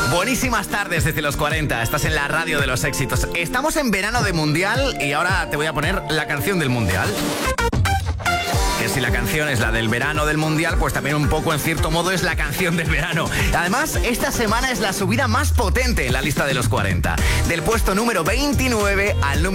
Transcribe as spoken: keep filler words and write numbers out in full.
Buenísimas tardes desde los cuarenta, estás en la radio de los éxitos. Estamos en verano de mundial y ahora te voy a poner la canción del mundial. Que si la canción es la del verano del mundial, pues también un poco en cierto modo es la canción del verano. Además, esta semana es la subida más potente en la lista de los cuarenta. Del puesto número veintinueve al número